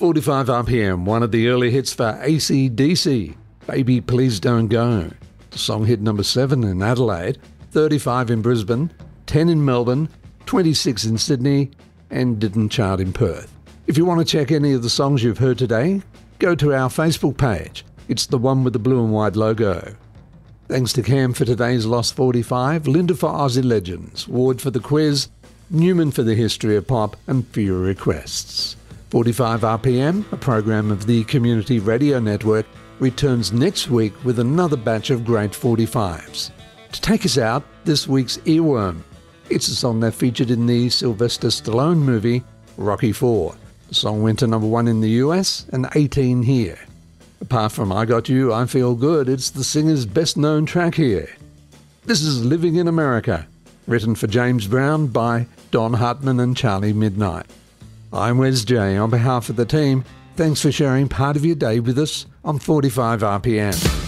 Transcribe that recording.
45 RPM, one of the early hits for AC/DC, Baby Please Don't Go. The song hit number 7 in Adelaide, 35 in Brisbane, 10 in Melbourne, 26 in Sydney, and didn't chart in Perth. If you want to check any of the songs you've heard today, go to our Facebook page. It's the one with the blue and white logo. Thanks to Cam for today's Lost 45, Linda for Aussie Legends, Ward for the quiz, Newman for the history of pop, and for your requests. 45 RPM, a program of the Community Radio Network, returns next week with another batch of great 45s. To take us out, this week's Earworm. It's a song that featured in the Sylvester Stallone movie Rocky IV. The song went to number 1 in the US and 18 here. Apart from I Got You, I Feel Good, it's the singer's best-known track here. This is Living in America, written for James Brown by Don Hartman and Charlie Midnight. I'm Wes J. On behalf of the team, thanks for sharing part of your day with us on 45 RPM.